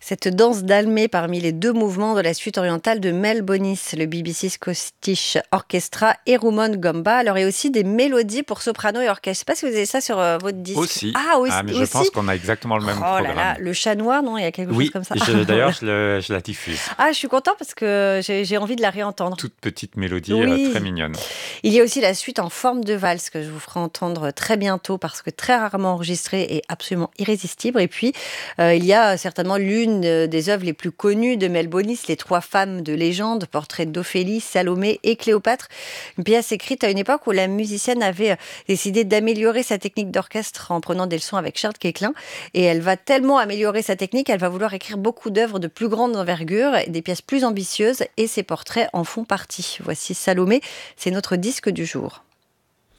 Cette danse dalmée parmi les deux mouvements de la suite orientale de Mel Bonis, le BBC Scottish Orchestra et Rumon Gamba. Alors, il y a aussi des mélodies pour soprano et orchestre. Je ne sais pas si vous avez ça sur votre disque. Aussi. Ah, Ah, mais je aussi. pense qu'on a exactement le même Oh là là, programme. le chat noir, non? Il y a quelque chose Oui, comme ça. d'ailleurs, je la diffuse. Ah, je suis contente parce que j'ai envie de la réentendre. Toute petite mélodie Oui. très mignonne. Il y a aussi la suite en forme de valse que je vous ferai entendre très bientôt parce que très rarement enregistrée et absolument irrésistible. Et puis, il y a certainement l'une des œuvres les plus connues de Mel Bonis, Les Trois femmes de légende, portrait d'Ophélie, Salomé et Cléopâtre. Une pièce écrite à une époque où la musicienne avait décidé d'améliorer sa technique d'orchestre en prenant des leçons avec Charles Quéclin. Et elle va tellement améliorer sa technique, elle va vouloir écrire beaucoup d'œuvres de plus grande envergure, des pièces plus ambitieuses et ses portraits en font partie. Voici Salomé, c'est notre disque du jour.